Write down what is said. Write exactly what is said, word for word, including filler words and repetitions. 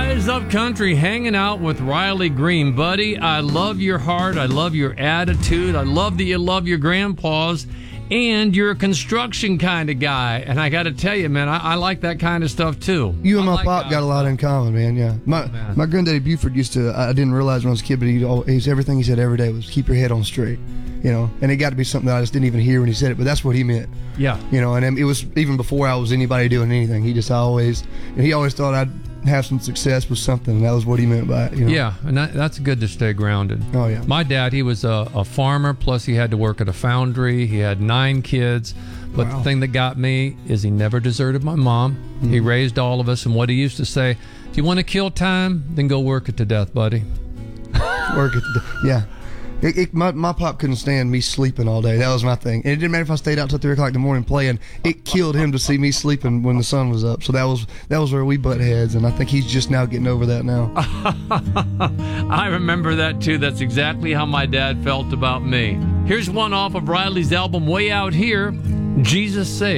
Rise Up Country, hanging out with Riley Green. Buddy, I love your heart. I love your attitude. I love that you love your grandpas. And you're a construction kind of guy. And I got to tell you, man, I, I like that kind of stuff, too. You and I my like pop got a lot in common, man, yeah. My man. my granddaddy Buford used to, I didn't realize when I was a kid, but he always, everything he said every day was keep your head on straight, you know. And it got to be something that I just didn't even hear when he said it, but that's what he meant. Yeah. You know, and it was even before I was anybody doing anything. He just always, and he always thought I'd have some success with something, and that was what he meant by it, you know? Yeah, and that, that's good to stay grounded. Oh, yeah. My dad, he was a, a farmer, plus he had to work at a foundry. He had nine kids. But Wow. the thing that got me is he never deserted my mom. Mm-hmm. He raised all of us, and what he used to say, if you want to kill time, then go work it to death, buddy. Work it, yeah. It, it, my, my pop couldn't stand me sleeping all day. That was my thing. And it didn't matter if I stayed out till three o'clock in the morning playing. It killed him to see me sleeping when the sun was up. So that was that was where we butt heads, and I think he's just now getting over that now. I remember that too. That's exactly how my dad felt about me. Here's one off of Riley's album, Way Out Here, Jesus Saves.